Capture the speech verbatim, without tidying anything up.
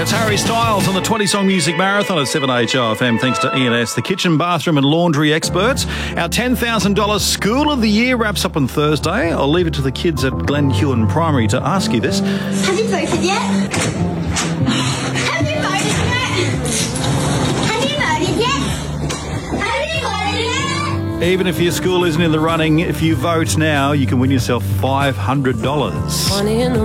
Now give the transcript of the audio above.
It's Harry Styles on the twenty-song music marathon at seven H O F M, thanks to E and S, the kitchen, bathroom and laundry experts. Our ten thousand dollars School of the Year wraps up on Thursday. I'll leave it to the kids at Glen Huon Primary to ask you this. Have you voted yet? Have you voted yet? Have you voted yet? Have you voted yet? Even if your school isn't in the running, if you vote now, you can win yourself five hundred dollars.